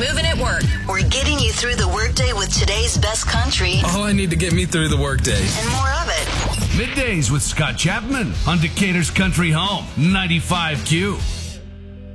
moving at work. We're getting you through the workday with today's best country. All I need to get me through the workday. And more of it. Middays with Scott Chapman on Decatur's Country Home, 95Q.